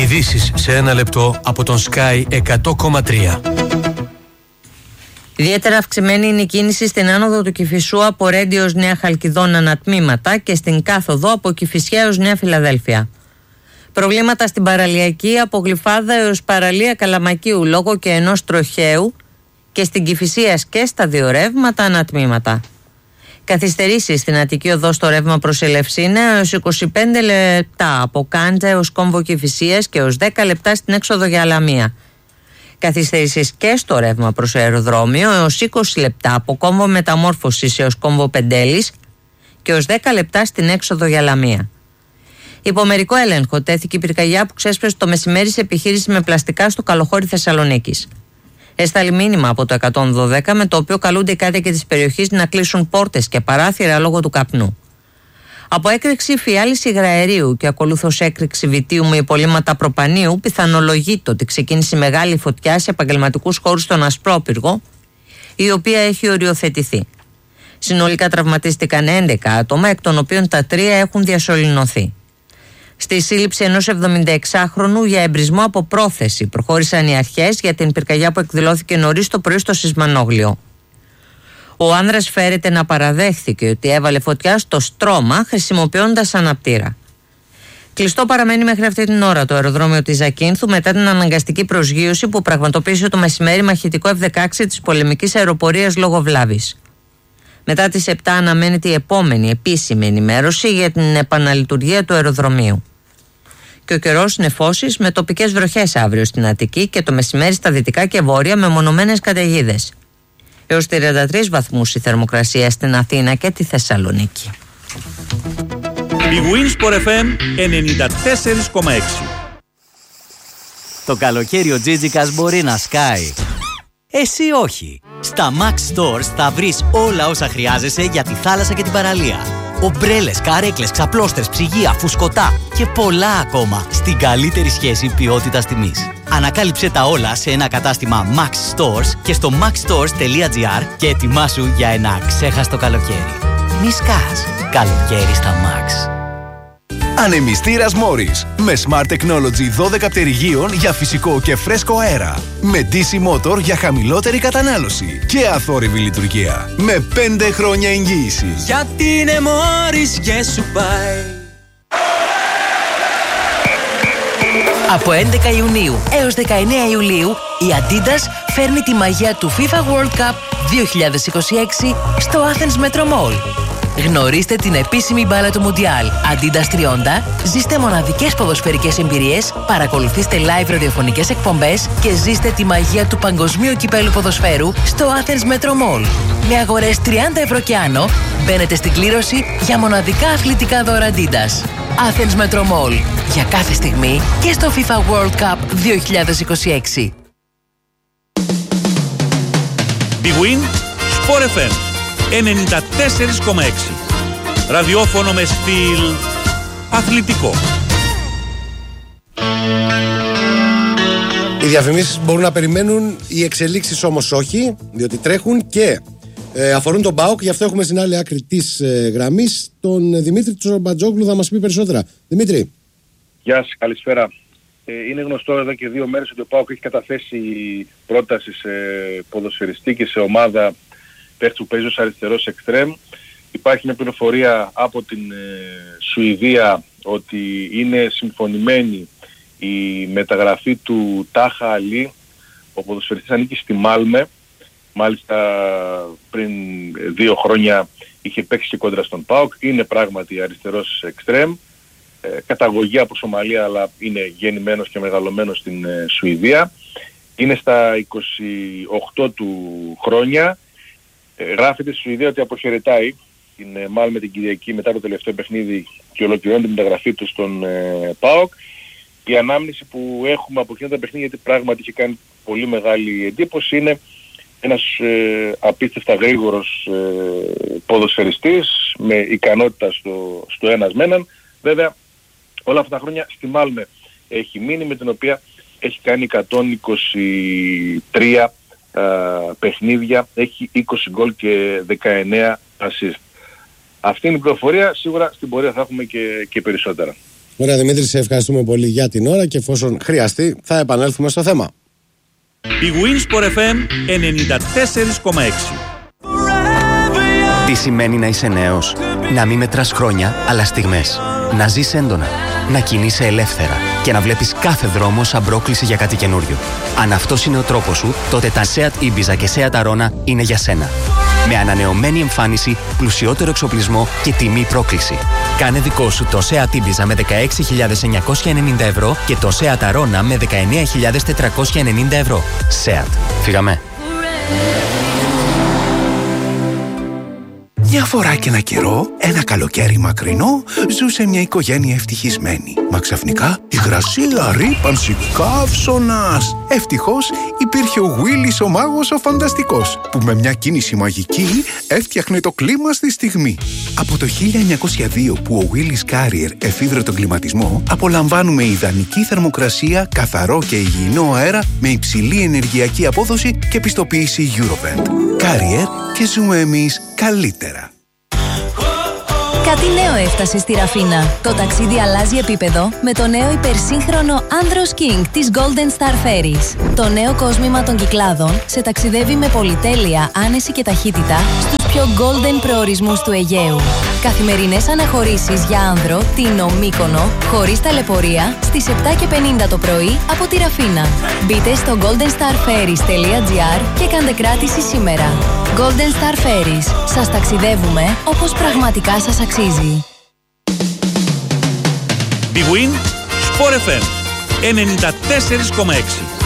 Ειδήσεις σε ένα λεπτό από τον Sky 100,3. Ιδιαίτερα αυξημένη είναι η κίνηση στην άνοδο του Κηφισού από Ρέντιο ως Νέα Χαλκιδόνα ανατμήματα και στην κάθοδο από Κηφισιά ως Νέα Φιλαδέλφια. Προβλήματα στην παραλιακή από Γλυφάδα έως παραλία Καλαμακίου λόγω και ενός τροχαίου και στην Κηφισίας και στα δύο ρεύματα ανατμήματα. Καθυστερήσεις στην Αττική Οδό στο ρεύμα προς Ελευσίνα έως 25 λεπτά από Κάντζα έως Κόμβο Κηφισίας και έως 10 λεπτά στην έξοδο για Αλαμία. Καθυστερήσεις και στο ρεύμα προς αεροδρόμιο έως 20 λεπτά από Κόμβο Μεταμόρφωσης έως Κόμβο Πεντέλης και έως 10 λεπτά στην έξοδο για Λαμία. Υπό μερικό έλεγχο τέθηκε η πυρκαγιά που ξέσπασε το μεσημέρι σε επιχείρηση με πλαστικά στο Καλοχώρι Θεσσαλονίκης. Έσταλε μήνυμα από το 112 με το οποίο καλούνται οι κάτοικοι της περιοχής να κλείσουν πόρτες και παράθυρα λόγω του καπνού. Από έκρηξη φιάλης υγραερίου και ακολούθως έκρηξη βιτίου με υπολείμματα προπανίου, πιθανολογείται ότι ξεκίνησε μεγάλη φωτιά σε επαγγελματικούς χώρους στον Ασπρόπυργο, η οποία έχει οριοθετηθεί. Συνολικά τραυματίστηκαν 11 άτομα, εκ των οποίων τα 3 έχουν διασωληνωθεί. Στη σύλληψη ενός 76χρονου για εμπρισμό από πρόθεση προχώρησαν οι αρχές για την πυρκαγιά που εκδηλώθηκε νωρίς το πρωί στο Σισμανόγλιο. Ο άνδρας φέρεται να παραδέχθηκε ότι έβαλε φωτιά στο στρώμα χρησιμοποιώντας αναπτήρα. Κλειστό παραμένει μέχρι αυτή την ώρα το αεροδρόμιο της Ζακίνθου μετά την αναγκαστική προσγείωση που πραγματοποίησε το μεσημέρι μαχητικό F-16 της πολεμικής αεροπορίας λόγω βλάβης. Μετά τις 7 αναμένεται η επόμενη επίσημη ενημέρωση για την επαναλειτουργία του αεροδρομίου. Και ο καιρός νεφώσεις με τοπικές βροχές αύριο στην Αττική και το μεσημέρι στα δυτικά και βόρεια με μονομένες καταιγίδες. Έως 33 βαθμούς η θερμοκρασία στην Αθήνα και τη Θεσσαλονίκη. Η Winsport FM 94,6. Το καλοκαίρι ο Τζίτζικας μπορεί να σκάει. Εσύ όχι. Στα Max Stores θα βρεις όλα όσα χρειάζεσαι για τη θάλασσα και την παραλία. Ομπρέλες, καρέκλες, ξαπλώστρες, ψυγεία, φουσκωτά και πολλά ακόμα στην καλύτερη σχέση ποιότητας-τιμής. Ανακάλυψε τα όλα σε ένα κατάστημα Max Stores και στο maxstores.gr και ετοιμάσου για ένα αξέχαστο καλοκαίρι. Μη σκάς. Καλοκαίρι στα Max. Ανεμιστήρας Morris με Smart Technology 12 πτερυγίων για φυσικό και φρέσκο αέρα. Με DC Motor για χαμηλότερη κατανάλωση και αθόρυβη λειτουργία. Με 5 χρόνια εγγύηση. Γιατί είναι Morris και σου πάει. Από 11 Ιουνίου έως 19 Ιουλίου η Adidas φέρνει τη μαγεία του FIFA World Cup 2026 στο Athens Metro Mall. Γνωρίστε την επίσημη μπάλα του Μουντιάλ Adidas 30, ζήστε μοναδικές ποδοσφαιρικές εμπειρίες, παρακολουθήστε live ραδιοφωνικές εκπομπές και ζήστε τη μαγεία του παγκοσμίου κυπέλου ποδοσφαίρου στο Athens Metro Mall. Με αγορές 30 ευρώ και άνω, μπαίνετε στην κλήρωση για μοναδικά αθλητικά δώρα Adidas. Athens Metro Mall. Για κάθε στιγμή και στο FIFA World Cup 2026. Big Win Sport FM 94,6. Ραδιόφωνο με στυλ αθλητικό. Οι διαφημίσεις μπορούν να περιμένουν, οι εξελίξεις όμως όχι, διότι τρέχουν και αφορούν τον ΠΑΟΚ. Γι' αυτό έχουμε στην άλλη άκρη της γραμμής τον Δημήτρη Τσορμπατζόγλου, θα μας πει περισσότερα. Δημήτρη. Γεια σας, καλησπέρα. Είναι γνωστό εδώ και 2 μέρες ότι ο ΠΑΟΚ έχει καταθέσει πρόταση σε ποδοσφαιριστή και σε ομάδα παίχτη που παίζει ως αριστερός εξτρέμ. Υπάρχει μια πληροφορία από την Σουηδία ότι είναι συμφωνημένη η μεταγραφή του Τάχα Αλή. Ο ποδοσφαιριστής ανήκει στη Μάλμε. Μάλιστα πριν 2 χρόνια είχε παίξει και κόντρα στον ΠΑΟΚ. Είναι πράγματι αριστερός εξτρέμ. Καταγωγή από Σομαλία, αλλά είναι γεννημένος και μεγαλωμένος στην Σουηδία. Είναι στα 28 του χρόνια. Γράφεται στη Σουηδία ότι αποχαιρετάει την Μάλμε την Κυριακή μετά το τελευταίο παιχνίδι και ολοκληρώνει την μεταγραφή του στον ΠΑΟΚ. Η ανάμνηση που έχουμε από εκείνα τα παιχνίδια, γιατί πράγματι είχε κάνει πολύ μεγάλη εντύπωση, είναι ένας απίστευτα γρήγορος ποδοσφαιριστής με ικανότητα στο ένας με έναν. Βέβαια όλα αυτά τα χρόνια στη Μάλμε έχει μείνει, με την οποία έχει κάνει 123 παιχνίδια, έχει 20 γκολ και 19 assist. Αυτή είναι η πληροφορία, σίγουρα στην πορεία θα έχουμε και περισσότερα. Ωραία, Δημήτρη, σε ευχαριστούμε πολύ για την ώρα και εφόσον χρειαστεί θα επανέλθουμε στο θέμα. Η Wins Sport FM 94,6. Τι σημαίνει να είσαι νέος? Να μην μετράς χρόνια, αλλά στιγμές. Να ζεις έντονα. Να κινείσαι ελεύθερα. Και να βλέπεις κάθε δρόμο σαν πρόκληση για κάτι καινούριο. Αν αυτός είναι ο τρόπος σου, τότε τα Seat Ibiza και Seat Arona είναι για σένα. Με ανανεωμένη εμφάνιση, πλουσιότερο εξοπλισμό και τιμή πρόκληση. Κάνε δικό σου το Seat Ibiza με 16.990 ευρώ και το Seat Arona με 19.490 ευρώ. Seat. Φύγαμε. Μια φορά και ένα καιρό, ένα καλοκαίρι μακρινό, ζούσε μια οικογένεια ευτυχισμένη. Μα ξαφνικά, υγρασία, ρύπανση, καύσωνας. Ευτυχώς, υπήρχε ο Willis ο μάγος ο φανταστικός, που με μια κίνηση μαγική έφτιαχνε το κλίμα στη στιγμή. Από το 1902 που ο Willis Carrier εφήβρε τον κλιματισμό, απολαμβάνουμε ιδανική θερμοκρασία, καθαρό και υγιεινό αέρα με υψηλή ενεργειακή απόδοση και πιστοποίηση Eurovent. Carrier, και ζούμε εμείς καλύτερα. Κάτι νέο έφτασε στη Ραφίνα. Το ταξίδι αλλάζει επίπεδο με το νέο υπερσύγχρονο Andros King της Golden Star Ferries. Το νέο κόσμημα των Κυκλάδων σε ταξιδεύει με πολυτέλεια, άνεση και ταχύτητα στους πιο golden προορισμούς του Αιγαίου. Καθημερινές αναχωρήσεις για άνδρο, Τίνο, Μύκονο, χωρίς ταλαιπωρία, στις 7:50 το πρωί από τη Ραφίνα. Μπείτε στο goldenstarferries.gr και κάντε κράτηση σήμερα. Golden Star Ferries. Σας ταξιδεύουμε όπως πραγματικά σας αξίζει. Big Win Sport FM 94,6.